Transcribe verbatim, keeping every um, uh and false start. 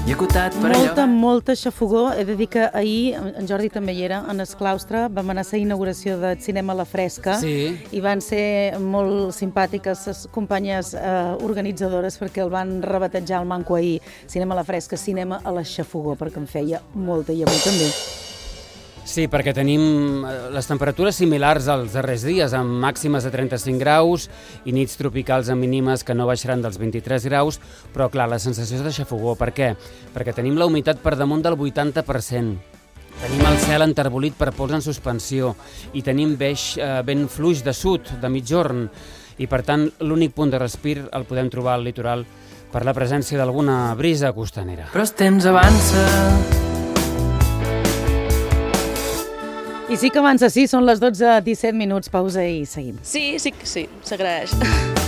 i acotat per Molta, allò. molta xafogó. He de dir que ahir, en Jordi també hi era, en el claustre, vam anar a la inauguració de Cinema a la Fresca Sí. i van ser molt simpàtiques les companyes eh, organitzadores perquè el van rebatejar el manco ahir. Cinema a la Fresca, cinema a la xafogó, perquè en feia molta i avui també. Sí, perquè tenim les temperatures similars als darrers dies, amb màximes de trenta-cinc graus i nits tropicals amb mínimes que no baixaran dels vint-i-tres graus, però clar, la sensació és de xafogó. Per què? Perquè tenim la humitat per damunt del vuitanta per cent. Tenim el cel enterbolit per pols en suspensió i tenim beix, eh, vent fluix de sud, de mitjorn, i per tant l'únic punt de respir el podem trobar al litoral per la presència d'alguna brisa costanera. Però el temps avança. I sí que avança, sí, són les dotze disset minuts, pausa i seguim. Sí, sí, sí, s'agraeix.